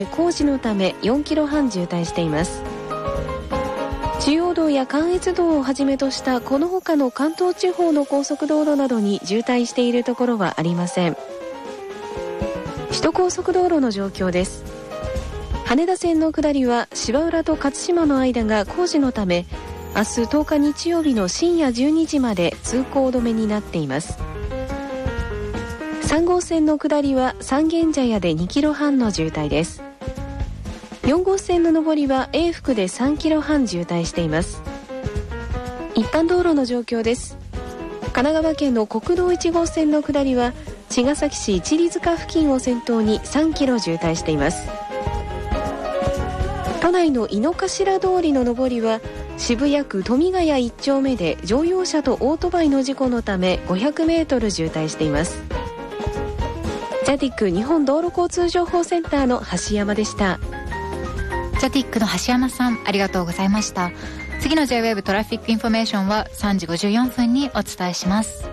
工事のため4キロ半渋滞しています。中央道や関越道をはじめとしたこの他の関東地方の高速道路などに渋滞しているところはありません。首都高速道路の状況です。羽田線の下りは芝浦と勝島の間が工事のため、明日10日日曜日の深夜12時まで通行止めになっています。3号線の下りは三軒茶屋で2キロ半の渋滞です。4号線の上りは永福で3キロ半渋滞しています。一般道路の状況です。神奈川県の国道1号線の下りは茅ヶ崎市一里塚付近を先頭に3キロ渋滞しています。都内の井の頭通りの上りは渋谷区富ヶ谷1丁目で乗用車とオートバイの事故のため500メートル渋滞しています。ジャティック日本道路交通情報センターの橋山でした。 ジャティックの橋山さん、ありがとうございました。次の J-WAVE トラフィックインフォメーションは3時54分にお伝えします。